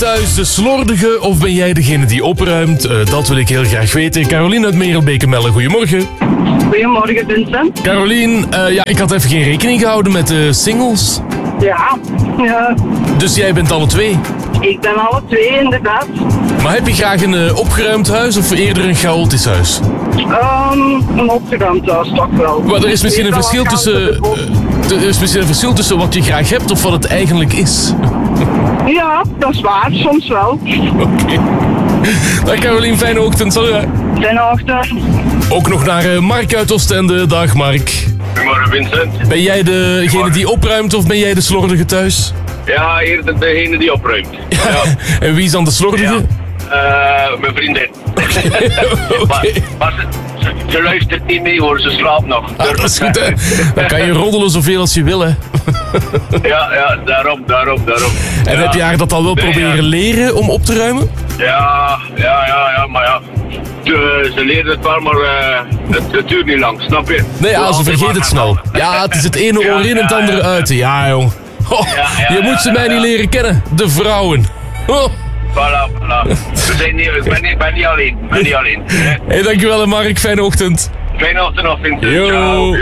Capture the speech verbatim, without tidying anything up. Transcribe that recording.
thuis de slordige of ben jij degene die opruimt? Uh, dat wil ik heel graag weten. Carolien uit Merelbeke-Melle, goedemorgen. Goedemorgen, Vincent. Carolien, uh, ja, ik had even geen rekening gehouden met de singles. Ja, ja. Dus jij bent alle twee? Ik ben alle twee, inderdaad. Maar heb je graag een uh, opgeruimd huis of eerder een chaotisch huis? Um, een opgeruimd huis, toch wel. Maar er is misschien een verschil tussen... Uh, er is misschien een verschil tussen wat je graag hebt of wat het eigenlijk is. Ja, dat is waar. Soms wel. Oké. Okay. Dag Carolien, fijne ochtend. Salut. Fijne ochtend. Ook nog naar uh, Mark uit Oostende. Dag Mark. Goedemorgen Vincent. Ben jij degene die opruimt of ben jij de slordige thuis? Ja, eerder degene die opruimt. Ja. Ja. En wie is dan de slordige? Ja. Uh, mijn vriendin. Okay. maar, maar ze, ze, ze luistert niet mee hoor, ze slaapt nog. Ah, dat is goed, hè. Dan kan je roddelen zoveel als je wil, hè. ja, ja, daarom, daarom, daarom. En ja. heb je haar dat al wel nee, proberen ja. leren om op te ruimen? Ja, ja, ja, ja, maar ja. Ze, ze leert het wel, maar uh, het, het duurt niet lang, snap je? Nee, ja, ze vergeet het snel. Ja, het is het ene oor in en het andere uit. Ja, jong. Oh, ja, ja, je moet ze mij ja, niet ja. leren kennen, de vrouwen. Oh. Voilà, voilà. We zijn niet, ik, ben niet, ik ben niet alleen. Ik ben niet alleen. Hé, hey, dankjewel Mark. Fijne ochtend. Fijne ochtend nog, Vincent. Yo. Ciao.